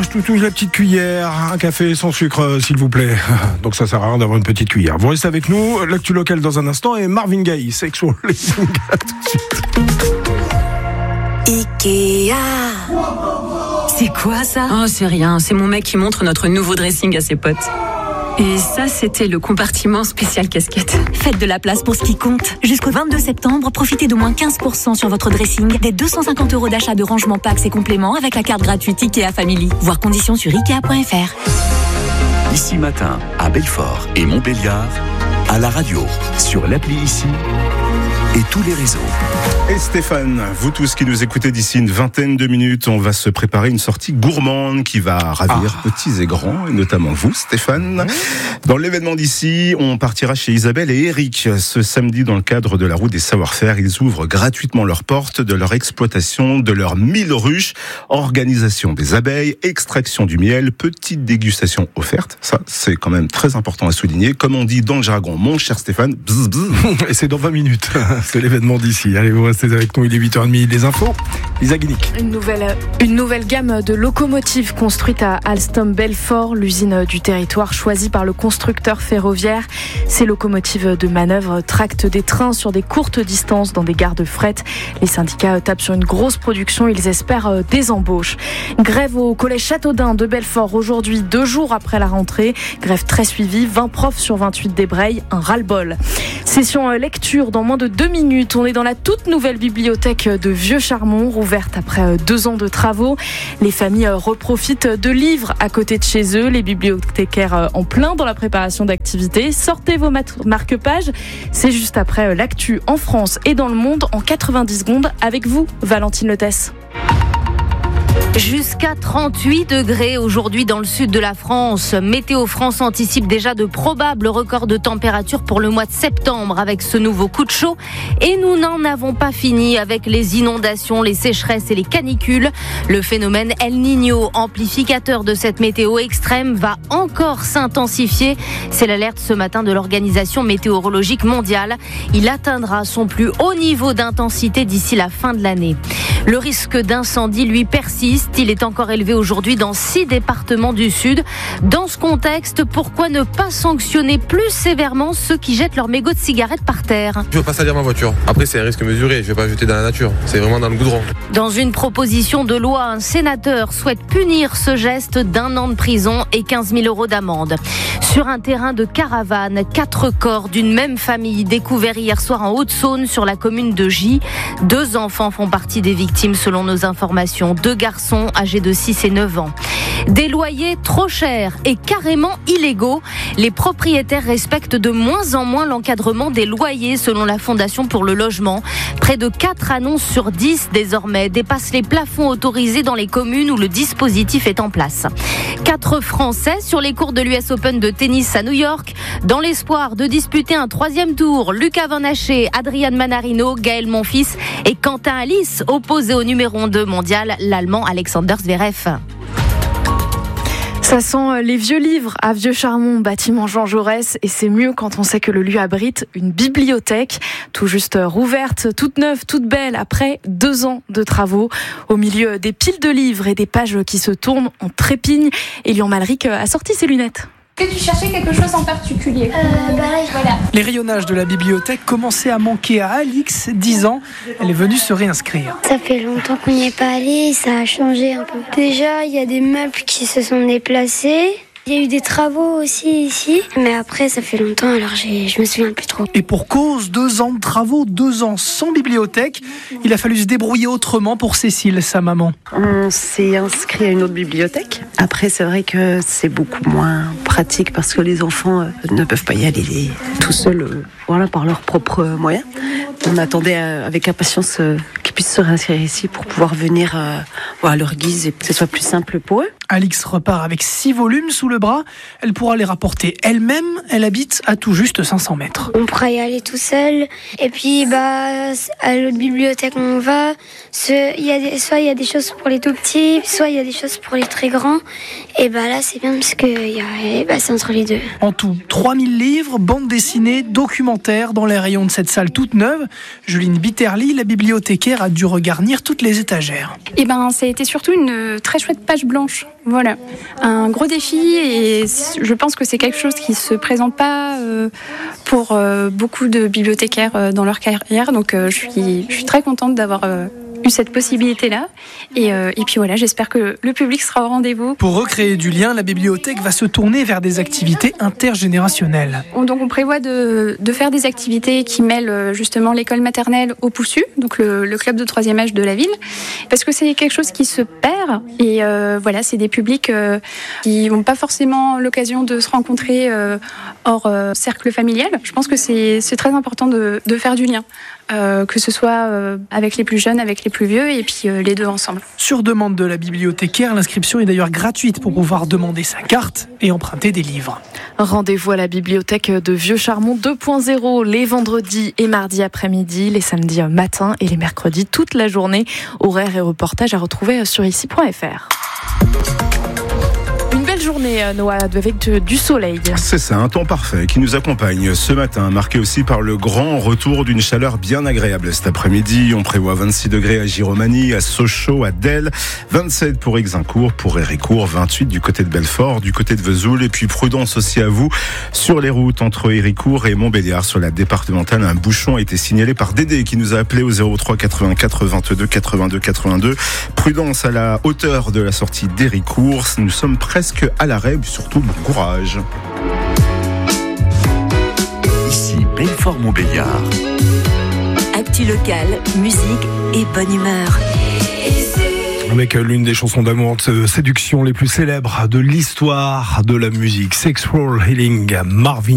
tout, la petite cuillère. Un café sans sucre, s'il vous plaît. Donc ça sert à rien d'avoir une petite cuillère. Vous restez avec nous, l'actu locale dans un instant et Marvin Gaye, Sexual Healing. À tout de suite. Ikea. C'est quoi ça? Oh, c'est rien, c'est mon mec qui montre notre nouveau dressing à ses potes. Et ça, c'était le compartiment spécial casquette. Faites de la place pour ce qui compte. Jusqu'au 22 septembre, profitez d'au moins 15% sur votre dressing, des 250 € d'achat de rangement packs et compléments avec la carte gratuite Ikea Family. Voir conditions sur Ikea.fr. Ici Matin, à Belfort et Montbéliard, à la radio, sur l'appli Ici et tous les réseaux. Et Stéphane, vous tous qui nous écoutez d'ici une vingtaine de minutes, on va se préparer une sortie gourmande qui va ravir petits et grands, et notamment vous, Stéphane. Dans l'événement d'ici, on partira chez Isabelle et Eric. Ce samedi, dans le cadre de la route des savoir-faire, ils ouvrent gratuitement leurs portes de leur exploitation, de leurs 1000 ruches, organisation des abeilles, extraction du miel, petite dégustation offerte. Ça, c'est quand même très important à souligner. Comme on dit dans le jargon, mon cher Stéphane, bzz, bzz. Et c'est dans 20 minutes. C'est l'événement d'ici. Allez, vous restez avec nous, il est 8h30, les infos. Lisa Guinic. Une nouvelle gamme de locomotives construite à Alstom-Belfort, l'usine du territoire choisie par le constructeur ferroviaire. Ces locomotives de manœuvre tractent des trains sur des courtes distances dans des gares de fret. Les syndicats tapent sur une grosse production, ils espèrent des embauches. Grève au collège Châteaudun de Belfort aujourd'hui, 2 jours après la rentrée. Grève très suivie, 20 profs sur 28 débrayent, un ras-le-bol. Session lecture dans moins de 2 minutes. On est dans la toute nouvelle bibliothèque de Vieux-Charmont, rouverte après 2 ans de travaux. Les familles reprofitent de livres à côté de chez eux. Les bibliothécaires en plein dans la préparation d'activités. Sortez vos marque-pages. C'est juste après l'actu en France et dans le monde en 90 secondes avec vous, Valentine Letesse. Jusqu'à 38 degrés aujourd'hui dans le sud de la France. Météo France anticipe déjà de probables records de température pour le mois de septembre avec ce nouveau coup de chaud. Et nous n'en avons pas fini avec les inondations, les sécheresses et les canicules. Le phénomène El Niño, amplificateur de cette météo extrême, va encore s'intensifier. C'est l'alerte ce matin de l'Organisation météorologique mondiale. Il atteindra son plus haut niveau d'intensité d'ici la fin de l'année. Le risque d'incendie, lui, persiste. Il est encore élevé aujourd'hui dans 6 départements du Sud. Dans ce contexte, pourquoi ne pas sanctionner plus sévèrement ceux qui jettent leurs mégots de cigarettes par terre? Je ne veux pas salir ma voiture. Après, c'est un risque mesuré. Je ne vais pas jeter dans la nature. C'est vraiment dans le goudron. Dans une proposition de loi, un sénateur souhaite punir ce geste d'1 an de prison et 15 000 € d'amende. Sur un terrain de caravane, 4 corps d'une même famille découverts hier soir en Haute-Saône sur la commune de Gy. 2 enfants font partie des victimes selon nos informations. 2 garçons âgés de 6 et 9 ans. Des loyers trop chers et carrément illégaux. Les propriétaires respectent de moins en moins l'encadrement des loyers selon la Fondation pour le logement. Près de 4 annonces sur 10 désormais dépassent les plafonds autorisés dans les communes où le dispositif est en place. 4 Français sur les cours de l'US Open de tennis à New York. Dans l'espoir de disputer un 3e tour, Lucas Van Haché, Adrian Manarino, Gaël Monfils et Quentin Alice opposés au numéro 2 mondial, l'Allemand Alexander Zverev. Ça sent les vieux livres à Vieux-Charmont, bâtiment Jean Jaurès, et c'est mieux quand on sait que le lieu abrite une bibliothèque, tout juste rouverte, toute neuve, toute belle, après 2 ans de travaux. Au milieu des piles de livres et des pages qui se tournent en trépigne, Elian Malric a sorti ses lunettes. Est-ce que tu cherchais quelque chose en particulier? Voilà. Les rayonnages de la bibliothèque commençaient à manquer à Alix, 10 ans. Elle est venue se réinscrire. Ça fait longtemps qu'on n'y est pas allé, ça a changé un peu. Déjà, il y a des meubles qui se sont déplacés. Il y a eu des travaux aussi ici, mais après ça fait longtemps, alors je me souviens plus trop. Et pour cause, 2 ans de travaux, 2 ans sans bibliothèque, il a fallu se débrouiller autrement pour Cécile, sa maman. On s'est inscrit à une autre bibliothèque. Après, c'est vrai que c'est beaucoup moins pratique parce que les enfants ne peuvent pas y aller tout seuls, par leurs propres moyens. On attendait avec impatience qu'ils puissent se réinscrire ici pour pouvoir venir à leur guise et que ce soit plus simple pour eux. Alix repart avec 6 volumes sous le bras. Elle pourra les rapporter elle-même. Elle habite à tout juste 500 mètres. On pourra y aller tout seul. Et puis, à l'autre bibliothèque où on va, soit il y a des choses pour les tout petits, soit il y a des choses pour les très grands. Et là, c'est bien parce que c'est entre les deux. En tout, 3000 livres, bandes dessinées, documentaires dans les rayons de cette salle toute neuve. Juline Bitterly, la bibliothécaire, a dû regarnir toutes les étagères. Ça a été surtout une très chouette page blanche Voilà, un gros défi et je pense que c'est quelque chose qui se présente pas pour beaucoup de bibliothécaires dans leur carrière. Donc je suis très contente d'avoir eu cette possibilité-là. Et puis voilà, j'espère que le public sera au rendez-vous. Pour recréer du lien, la bibliothèque va se tourner vers des activités intergénérationnelles. Donc on prévoit de faire des activités qui mêlent justement l'école maternelle au Poussu, donc le club de 3e âge de la ville, parce que c'est quelque chose qui se perd et voilà, c'est des publics qui n'ont pas forcément l'occasion de se rencontrer hors cercle familial. Je pense que c'est très important de faire du lien. Que ce soit avec les plus jeunes, avec les plus vieux, et puis les deux ensemble. Sur demande de la bibliothécaire, l'inscription est d'ailleurs gratuite pour pouvoir demander sa carte et emprunter des livres. Rendez-vous à la bibliothèque de Vieux-Charmont 2.0 les vendredis et mardis après-midi, les samedis matin et les mercredis toute la journée. Horaires et reportages à retrouver sur ici.fr. Une belle journée, Noah, avec du soleil. C'est ça, un temps parfait qui nous accompagne ce matin, marqué aussi par le grand retour d'une chaleur bien agréable cet après-midi. On prévoit 26 degrés à Giromagny, à Sochaux, à Delle, 27 pour Exincourt, pour Héricourt, 28 du côté de Belfort, du côté de Vesoul, et puis prudence aussi à vous sur les routes entre Héricourt et Montbéliard. Sur la départementale, un bouchon a été signalé par Dédé qui nous a appelé au 03 84 22 82 82. Prudence à la hauteur de la sortie d'Héricourt. Nous sommes presque à l'arrêt, surtout bon courage. Ici Belfort-Montbéliard. Actu locale, musique et bonne humeur. Avec l'une des chansons d'amour de séduction les plus célèbres de l'histoire de la musique, Sexual Healing, Marvin